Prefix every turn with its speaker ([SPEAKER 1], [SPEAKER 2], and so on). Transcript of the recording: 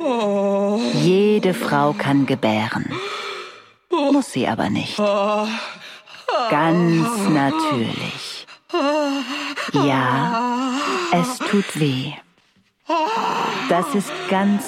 [SPEAKER 1] Jede Frau kann gebären. Muss sie aber nicht. Ganz natürlich. Ja, es tut weh. Das ist ganz